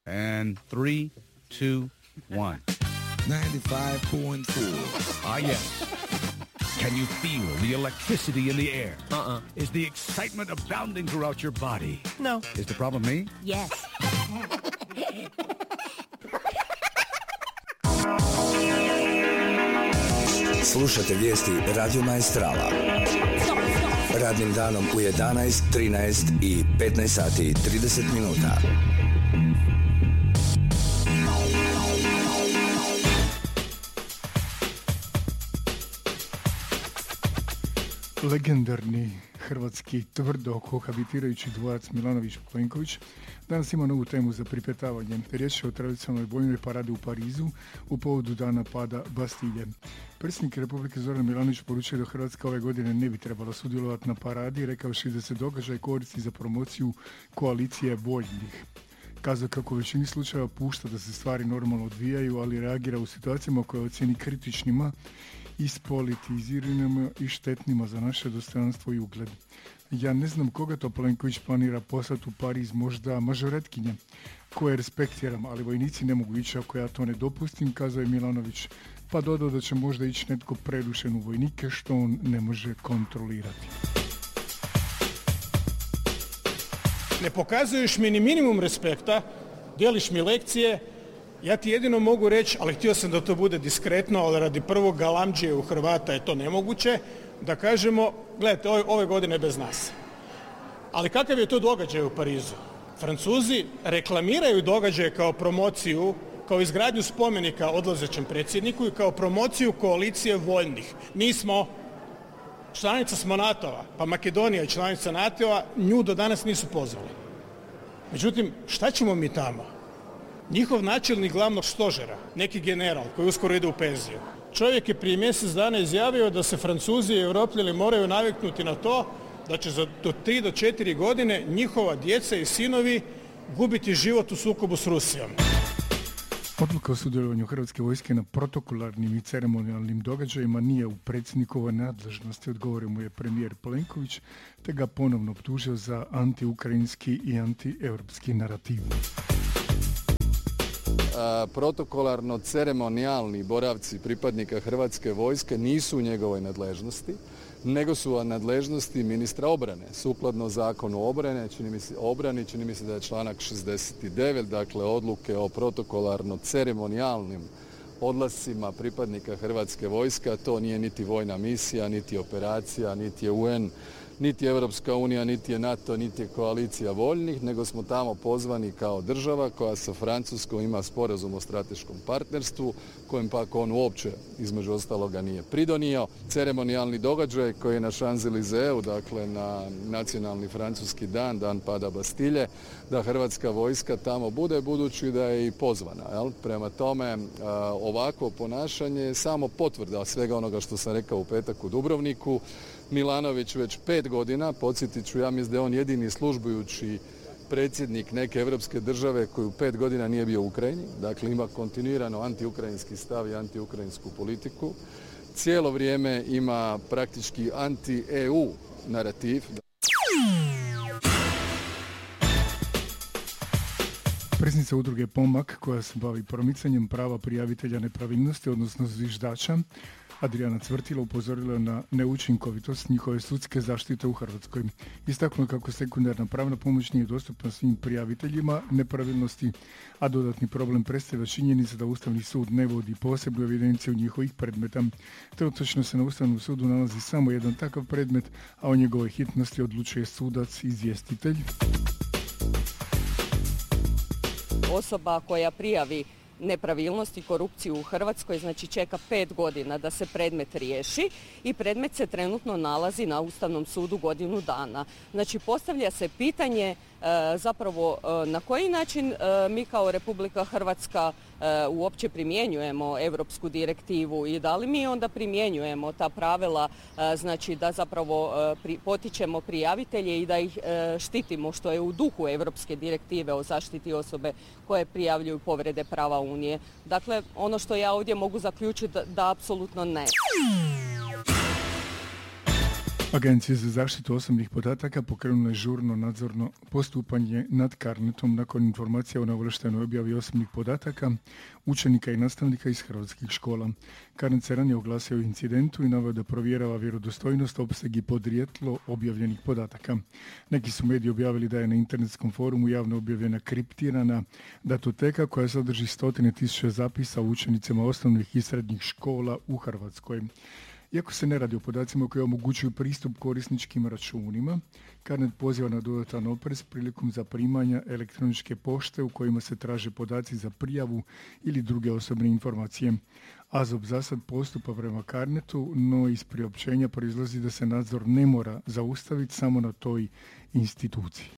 And 3, 2, 1. 95.4. Ah, yes. Can you feel the electricity in the air? Uh-uh. Is the excitement abounding throughout your body? No. Is the problem me? Yes. Slušate vijesti Radio Maestrala. Radnim danom u 11, 13 i 15 sati i 30 minuta. Legendarni hrvatski tvrdo kohabitirajući dvojac Milanović-Plenković danas ima novu temu za pripetavanje. Riječ je o tradicionalnoj vojnoj paradi u Parizu u povodu dana pada Bastilje. Predsjednik Republike Zoran Milanović poručio da Hrvatska ove godine ne bi trebala sudjelovati na paradi, rekavši da se događaj koristi za promociju koalicije voljnih. Kazao kako u većini slučajeva pušta da se stvari normalno odvijaju, ali reagira u situacijama koje ocjeni kritičnima, ispolitiziranima i štetnima za naše dostojanstvo i ugled. Ja ne znam koga to Plenković planira poslati u Pariz, možda mažoretkinje, koje respektiram, ali vojnici ne mogu ići ako ja to ne dopustim, kazao je Milanović, pa dodao da će možda ići netko predušen u vojnike što on ne može kontrolirati. Ne pokazuješ mi ni minimum respekta, dijeliš mi lekcije, ja ti jedino mogu reći, ali htio sam da to bude diskretno, ali radi prvog galamdžije u Hrvata je to nemoguće, da kažemo, gledajte, ove godine bez nas. Ali kakav je to događaj u Parizu? Francuzi reklamiraju događaje kao promociju, kao izgradnju spomenika odlazećem predsjedniku i kao promociju koalicije voljnih. Mi smo članica smo NATO-a, pa Makedonija je članica NATO-a, nju do danas nisu pozvali. Međutim, šta ćemo mi tamo? Njihov načelnik glavnog stožera, neki general koji uskoro ide u penziju, čovjek je prije mjesec dana izjavio da se Francuzi i Europljani moraju naviknuti na to da će za do 3 do 4 godine njihova djeca i sinovi gubiti život u sukobu s Rusijom. Odluka o sudjelovanju Hrvatske vojske na protokolarnim i ceremonijalnim događajima nije u predsjednikovoj nadležnosti, odgovorio mu je premijer Plenković, te ga ponovno optužio za antiukrajinski i antieuropski narativ. Protokolarno-ceremonijalni boravci pripadnika Hrvatske vojske nisu u njegovoj nadležnosti, nego su u nadležnosti ministra obrane. Sukladno zakonu o obrani, čini mi se da je članak 69, dakle odluke o protokolarno-ceremonijalnim odlascima pripadnika Hrvatske vojske, a to nije niti vojna misija, niti operacija, niti je UN, niti je Europska unija, niti je NATO, niti je koalicija voljnih, nego smo tamo pozvani kao država koja sa Francuskom ima sporazum o strateškom partnerstvu, kojem pak on uopće između ostaloga nije pridonio. Ceremonijalni događaj koji je na Champs-Élysées, dakle na nacionalni francuski dan, dan pada Bastilje, da Hrvatska vojska tamo bude, budući da je i pozvana. Jel? Prema tome, ovakvo ponašanje je samo potvrda svega onoga što sam rekao u petak u Dubrovniku. Milanović već 5 godina, podsjetit ću, ja mislim da je on jedini službujući predsjednik neke europske države koji u 5 godina nije bio u Ukrajini, dakle ima kontinuirano antiukrajinski stav i antiukrajinsku politiku. Cijelo vrijeme ima praktički anti-EU narativ. Predsjednica udruge Pomak, koja se bavi promicanjem prava prijavitelja nepravilnosti, odnosno zviždača, Adriana Cvrtila, upozorila na neučinkovitost njihove sudske zaštite u Hrvatskoj. Istaknula kako sekundarna pravna pomoć nije dostupna svim prijaviteljima nepravilnosti, a dodatni problem predstavlja činjenica da Ustavni sud ne vodi posebnu evidenciju njihovih predmeta. Trenutačno se na Ustavnom sudu nalazi samo jedan takav predmet, a o njegovoj hitnosti odlučuje sudac izvjestitelj. Osoba koja prijavi nepravilnosti i korupciju u Hrvatskoj, znači čeka 5 godina da se predmet riješi i predmet se trenutno nalazi na Ustavnom sudu godinu dana. Znači postavlja se pitanje zapravo na koji način mi kao Republika Hrvatska uopće primjenjujemo europsku direktivu i da li mi onda primjenjujemo ta pravila, znači da zapravo potičemo prijavitelje i da ih štitimo, što je u duhu europske direktive o zaštiti osobe koje prijavljuju povrede prava Unije. Dakle, ono što ja ovdje mogu zaključiti da apsolutno ne. Agencija za zaštitu osobnih podataka pokrenula je žurno nadzorno postupanje nad Carnetom nakon informacija o neovlaštenoj objavi osobnih podataka učenika i nastavnika iz hrvatskih škola. Carnet se ranije oglasio o incidentu i naveo da provjerava vjerodostojnost, opseg i podrijetlo objavljenih podataka. Neki su mediji objavili da je na internetskom forumu javno objavljena kriptirana datoteka koja sadrži 100.000 zapisa o učenicima osnovnih i srednjih škola u Hrvatskoj. Iako se ne radi o podacima koji omogućuju pristup korisničkim računima, Carnet poziva na dodatan oprez prilikom zaprimanja elektroničke pošte u kojima se traže podaci za prijavu ili druge osobne informacije. AZOP za sad postupa prema Carnetu, no iz priopćenja proizlazi da se nadzor ne mora zaustaviti samo na toj instituciji.